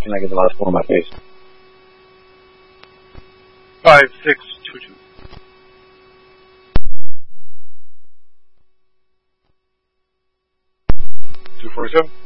Can I get the last four on my face? 5622. 247.